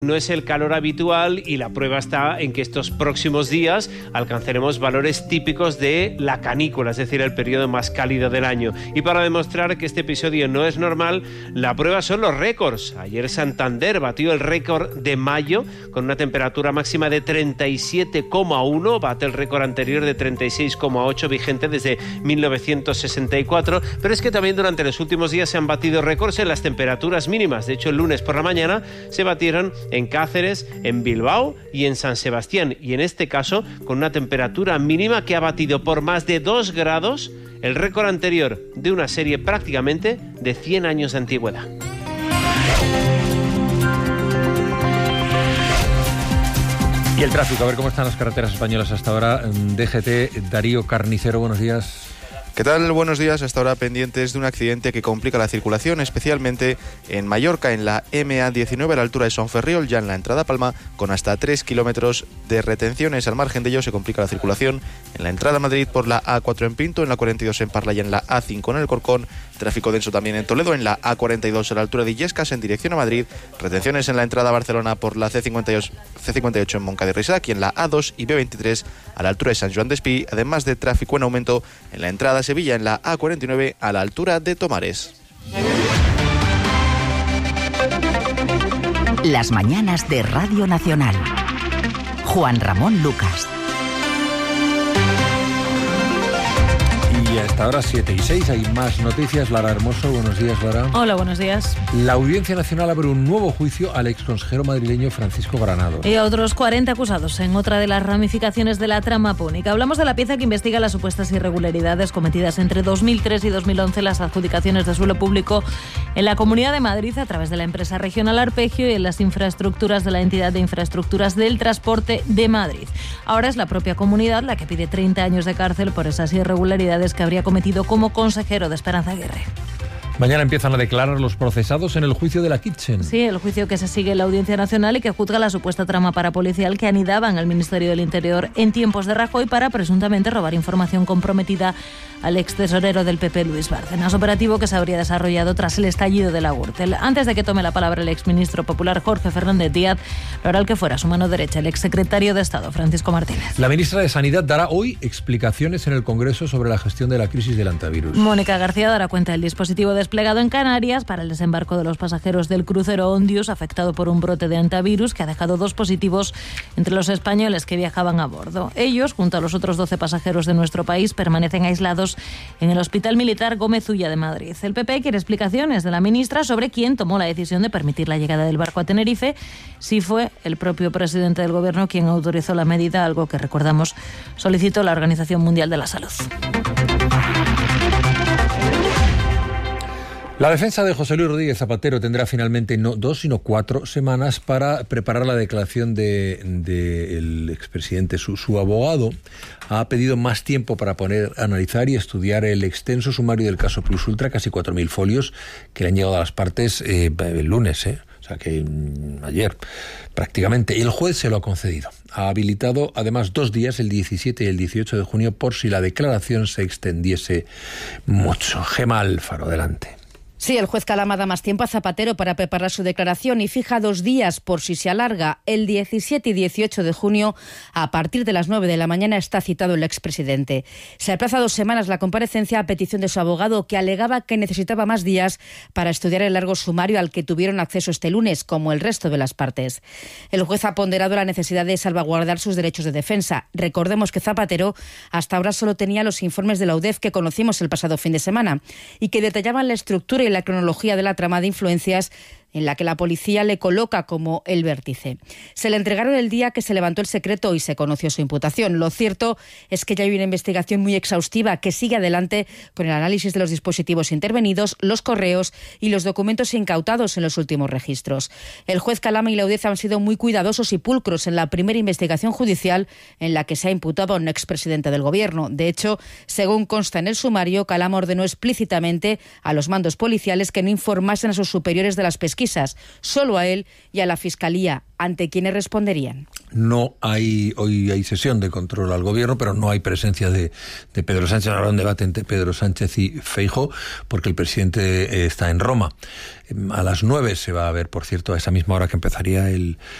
No es el calor habitual y la prueba está en que estos próximos días alcanzaremos valores típicos de la canícula, es decir, el periodo más cálido del año. Y para demostrar que este episodio no es normal, la prueba son los récords. Ayer Santander batió el récord de mayo con una temperatura máxima de 37,1, bate el récord anterior de 36,8 vigente desde 1964, pero es que también durante los últimos días se han batido récords en las temperaturas mínimas. De hecho, el lunes por la mañana se batieron en Cáceres, en Bilbao y en San Sebastián, y en este caso con una temperatura mínima que ha batido por más de 2 grados el récord anterior de una serie prácticamente de 100 años de antigüedad. Y el tráfico, a ver cómo están las carreteras españolas hasta ahora. DGT, Darío Carnicero, buenos días. ¿Qué tal? Buenos días. Hasta ahora pendientes de un accidente que complica la circulación, especialmente en Mallorca, en la MA19 a la altura de Sonferriol, ya en la entrada a Palma, con hasta 3 kilómetros de retenciones. Al margen de ello se complica la circulación en la entrada a Madrid por la A4 en Pinto, en la 42 en Parla y en la A5 en el Corcón. Tráfico denso también en Toledo, en la A42 a la altura de Illescas en dirección a Madrid. Retenciones en la entrada a Barcelona por la C58 en Moncada y Reixac y en la A2 y B23 a la altura de San Joan d'Espí, además de tráfico en aumento en la entrada a Sevilla en la A49 a la altura de Tomares. Las mañanas de Radio Nacional. Juan Ramón Lucas. Y hasta ahora 7:06, hay más noticias. Lara Hermoso, buenos días, Lara. Hola, buenos días. La Audiencia Nacional abre un nuevo juicio al exconsejero madrileño Francisco Granado. Y a otros 40 acusados en otra de las ramificaciones de la trama púnica. Hablamos de la pieza que investiga las supuestas irregularidades cometidas entre 2003 y 2011 en las adjudicaciones de suelo público en la Comunidad de Madrid a través de la empresa regional Arpegio y en las infraestructuras de la entidad de infraestructuras del transporte de Madrid. Ahora es la propia comunidad la que pide 30 años de cárcel por esas irregularidades que habría cometido como consejero de Esperanza Aguirre. Mañana empiezan a declarar los procesados en el juicio de la Kitchen. Sí, el juicio que se sigue en la Audiencia Nacional y que juzga la supuesta trama parapolicial que anidaba en el Ministerio del Interior en tiempos de Rajoy para presuntamente robar información comprometida al extesorero del PP, Luis Bárcenas, operativo que se habría desarrollado tras el estallido de la Gürtel. Antes de que tome la palabra el exministro popular Jorge Fernández Díaz, lo hará el que fuera su mano derecha, el exsecretario de Estado, Francisco Martínez. La ministra de Sanidad dará hoy explicaciones en el Congreso sobre la gestión de la crisis del antivirus. Mónica García dará cuenta del dispositivo desplegado en Canarias para el desembarco de los pasajeros del crucero Ondius, afectado por un brote de antivirus que ha dejado 2 positivos entre los españoles que viajaban a bordo. Ellos, junto a los otros 12 pasajeros de nuestro país, permanecen aislados en el Hospital Militar Gómez Ulla de Madrid. El PP quiere explicaciones de la ministra sobre quién tomó la decisión de permitir la llegada del barco a Tenerife, si fue el propio presidente del Gobierno quien autorizó la medida, algo que, recordamos, solicitó la Organización Mundial de la Salud. La defensa de José Luis Rodríguez Zapatero tendrá finalmente no 2 sino 4 semanas para preparar la declaración del expresidente. Su abogado ha pedido más tiempo para analizar y estudiar el extenso sumario del caso Plus Ultra, casi 4.000 folios que le han llegado a las partes el lunes, o sea que ayer prácticamente. Y el juez se lo ha concedido. Ha habilitado además 2 días, el 17 y el 18 de junio, por si la declaración se extendiese mucho. Gemma Alfaro, adelante. Sí, el juez Calama da más tiempo a Zapatero para preparar su declaración y fija 2 días por si se alarga. El 17 y 18 de junio, a partir de las 9 de la mañana, está citado el expresidente. Se aplaza 2 semanas la comparecencia a petición de su abogado, que alegaba que necesitaba más días para estudiar el largo sumario al que tuvieron acceso este lunes, como el resto de las partes. El juez ha ponderado la necesidad de salvaguardar sus derechos de defensa. Recordemos que Zapatero hasta ahora solo tenía los informes de la UDEF que conocimos el pasado fin de semana y que detallaban la estructura y la cronología de la trama de influencias en la que la policía le coloca como el vértice. Se le entregaron el día que se levantó el secreto y se conoció su imputación. Lo cierto es que ya hay una investigación muy exhaustiva que sigue adelante con el análisis de los dispositivos intervenidos, los correos y los documentos incautados en los últimos registros. El juez Calama y la audiencia han sido muy cuidadosos y pulcros en la primera investigación judicial en la que se ha imputado a un expresidente del Gobierno. De hecho, según consta en el sumario, Calama ordenó explícitamente a los mandos policiales que no informasen a sus superiores de las pesquisas pesquisas, solo a él y a la Fiscalía, ante quienes responderían. Hoy hay sesión de control al gobierno, pero no hay presencia de Pedro Sánchez. Habrá un debate entre Pedro Sánchez y Feijóo, porque el presidente está en Roma. A las 9 se va a ver, por cierto, a esa misma hora que empezaría el